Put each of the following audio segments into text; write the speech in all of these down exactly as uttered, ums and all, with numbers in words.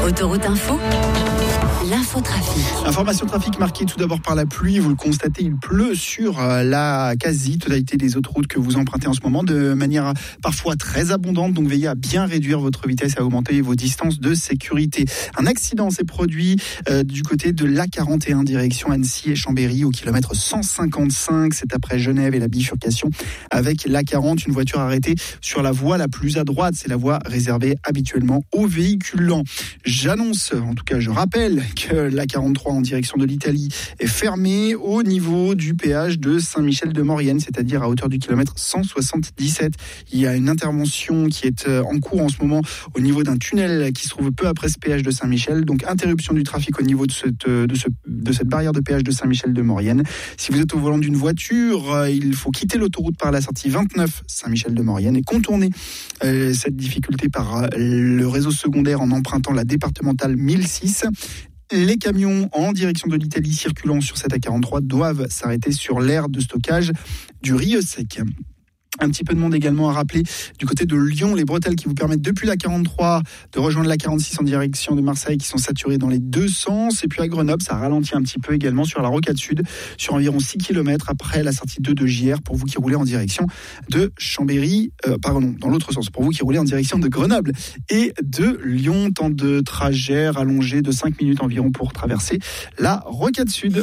Autoroute Info, l'infotrafic. Information trafic marquée tout d'abord par la pluie. Vous le constatez, il pleut sur la quasi-totalité des autoroutes que vous empruntez en ce moment de manière parfois très abondante. Donc veillez à bien réduire votre vitesse et à augmenter vos distances de sécurité. Un accident s'est produit euh, du côté de l'A quarante et un direction Annecy et Chambéry au kilomètre cent cinquante-cinq. C'est après Genève et la bifurcation avec l'A quarante. Une voiture arrêtée sur la voie la plus à droite. C'est la voie réservée habituellement aux véhicules lents. J'annonce, en tout cas je rappelle que l'A quarante-trois en direction de l'Italie est fermée au niveau du péage de Saint-Michel-de-Maurienne, c'est-à-dire à hauteur du kilomètre cent soixante-dix-sept. Il y a une intervention qui est en cours en ce moment au niveau d'un tunnel qui se trouve peu après ce péage de Saint-Michel. Donc interruption du trafic au niveau de cette, de ce, de cette barrière de péage de Saint-Michel-de-Maurienne. Si vous êtes au volant d'une voiture, il faut quitter l'autoroute par la sortie vingt-neuf Saint-Michel-de-Maurienne et contourner euh, cette difficulté par le réseau secondaire en empruntant la départementale mille six. Les camions en direction de l'Italie circulant sur cette A quarante-trois doivent s'arrêter sur l'aire de stockage du Rieux-Sec. Un petit peu de monde également à rappeler du côté de Lyon, les bretelles qui vous permettent depuis la quarante-trois de rejoindre la quarante-six en direction de Marseille qui sont saturées dans les deux sens. Et puis à Grenoble, ça ralentit un petit peu également sur la rocade sud sur environ six kilomètres après la sortie deux de J R pour vous qui roulez en direction de Chambéry, euh, pardon, dans l'autre sens, pour vous qui roulez en direction de Grenoble et de Lyon. Temps de trajet rallongé de cinq minutes environ pour traverser la rocade sud.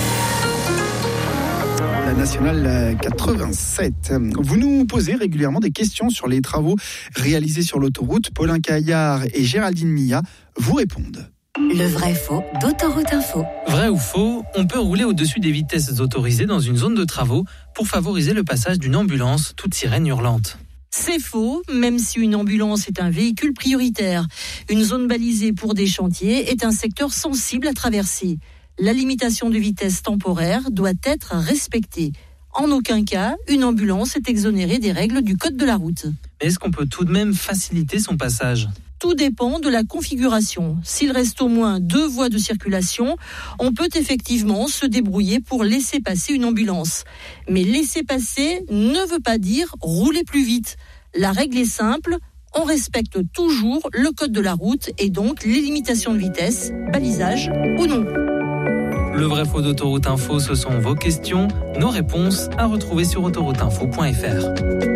La nationale quatre-vingt-sept. Vous nous posez régulièrement des questions sur les travaux réalisés sur l'autoroute. Paulin Caillard et Géraldine Milla vous répondent. Le vrai faux d'Autoroute Info. Vrai ou faux, on peut rouler au-dessus des vitesses autorisées dans une zone de travaux pour favoriser le passage d'une ambulance, toute sirène hurlante. C'est faux, même si une ambulance est un véhicule prioritaire. Une zone balisée pour des chantiers est un secteur sensible à traverser. La limitation de vitesse temporaire doit être respectée. En aucun cas, une ambulance est exonérée des règles du code de la route. Mais est-ce qu'on peut tout de même faciliter son passage ? Tout dépend de la configuration. S'il reste au moins deux voies de circulation, on peut effectivement se débrouiller pour laisser passer une ambulance. Mais laisser passer ne veut pas dire rouler plus vite. La règle est simple, on respecte toujours le code de la route et donc les limitations de vitesse, balisage ou non. Le vrai faux d'Autoroute Info, ce sont vos questions, nos réponses à retrouver sur autoroute info point f r.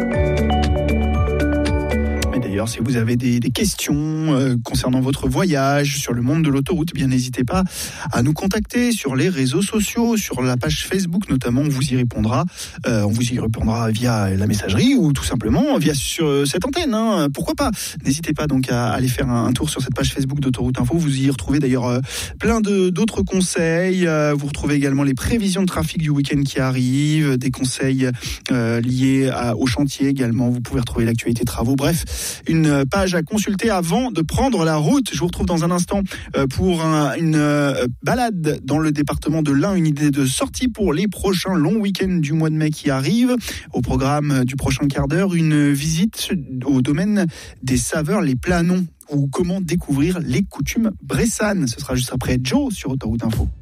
D'ailleurs, si vous avez des, des questions euh, concernant votre voyage sur le monde de l'autoroute, eh bien n'hésitez pas à nous contacter sur les réseaux sociaux, sur la page Facebook notamment, on vous y répondra. Euh, on vous y répondra via la messagerie ou tout simplement via sur cette antenne. Hein, pourquoi pas ? N'hésitez pas donc à aller faire un, un tour sur cette page Facebook d'Autoroute Info. Vous y retrouvez d'ailleurs euh, plein de, d'autres conseils. Euh, vous retrouvez également les prévisions de trafic du week-end qui arrivent, des conseils euh, liés à, au chantier également. Vous pouvez retrouver l'actualité travaux. Bref, une page à consulter avant de prendre la route. Je vous retrouve dans un instant pour un, une balade dans le département de l'Ain, une idée de sortie pour les prochains longs week-ends du mois de mai qui arrivent. Au programme du prochain quart d'heure, une visite au domaine des saveurs, les Planons, ou comment découvrir les coutumes bressanes. Ce sera juste après Joe sur Autoroute Info.